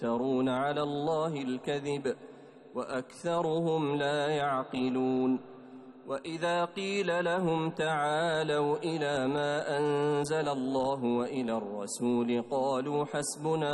يفترون على الله الكذب وأكثرهم لا يعقلون. وإذا قيل لهم تعالوا إلى ما أنزل الله وإلى الرسول قالوا حسبنا